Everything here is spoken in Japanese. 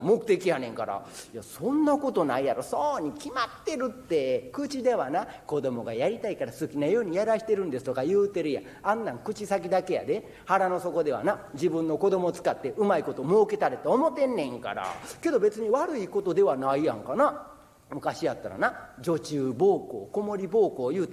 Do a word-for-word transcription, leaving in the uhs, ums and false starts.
目的やねんから。いやそんなことないやろ、そうに決まってるって。口ではな子供がやりたいから好きなようにやらしてるんですとか言うてるやん。あんなん口先だけやで。腹の底ではな自分の子供を使ってうまいこと儲けたれと思ってんねんから。けど別に悪いことではないやんかな。昔やったらな女中奉公子守奉公言うて